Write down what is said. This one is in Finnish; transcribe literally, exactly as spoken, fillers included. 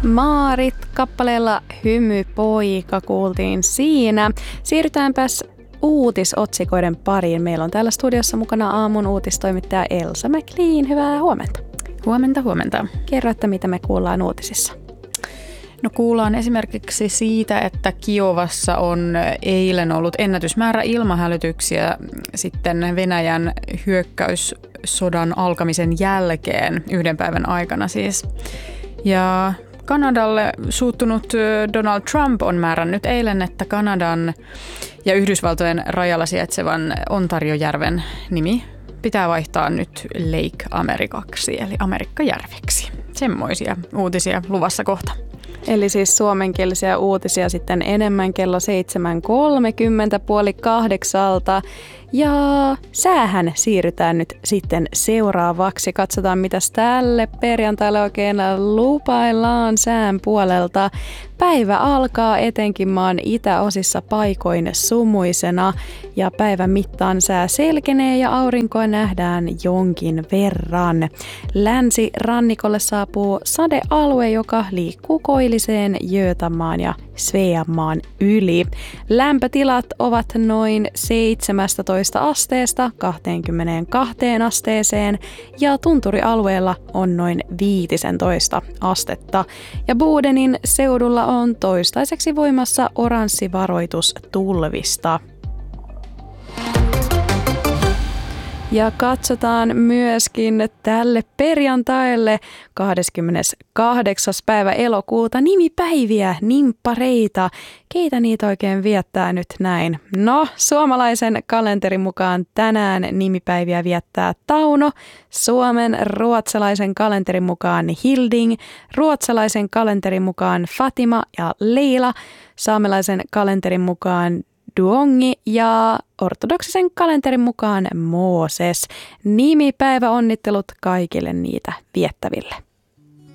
Maarit kappaleella Hymy poika kuultiin siinä. Siirrytäänpäs uutisotsikoiden pariin. Meillä on täällä studiossa mukana aamun uutistoimittaja Elsa McLean. Hyvää huomenta. Huomenta, huomenta. Kerro, että mitä me kuullaan uutisissa. No kuullaan esimerkiksi siitä, että Kiovassa on eilen ollut ennätysmäärä ilmahälytyksiä sitten Venäjän hyökkäyssodan alkamisen jälkeen, yhden päivän aikana siis. Ja Kanadalle suuttunut Donald Trump on määrännyt eilen, että Kanadan ja Yhdysvaltojen rajalla sijaitsevan Ontariojärven nimi pitää vaihtaa nyt Lake Americaksi, eli Amerikkajärveksi. Semmoisia uutisia luvassa kohta. Eli siis suomenkielisiä uutisia sitten enemmän kello seitsemän kolmekymmentä puoli kahdeksalta. Ja säähän siirrytään nyt sitten seuraavaksi. Katsotaan, mitäs tälle perjantaille oikein lupaillaan sään puolelta. Päivä alkaa etenkin maan itäosissa paikoin sumuisena ja päivän mittaan sää selkenee ja aurinkoa nähdään jonkin verran. Länsirannikolle saapuu sadealue, joka liikkuu Koilliseen, Götamaan ja Sveamaan yli. Lämpötilat ovat noin seitsemästätoista asteesta kaksikymmentäkaksi asteeseen ja tunturialueella on noin viisitoista astetta. Ja Bodenin seudulla on toistaiseksi voimassa oranssi varoitus tulvista. Ja katsotaan myöskin tälle perjantaille kahdeskymmeneskahdeksas päivä elokuuta nimipäiviä, nimppareita. Keitä niitä oikein viettää nyt näin? No, suomalaisen kalenterin mukaan tänään nimipäiviä viettää Tauno, Suomen ruotsalaisen kalenterin mukaan Hilding, ruotsalaisen kalenterin mukaan Fatima ja Leila, saamelaisen kalenterin mukaan Duongi ja ortodoksisen kalenterin mukaan Mooses. Nimipäivä onnittelut kaikille niitä viettäville.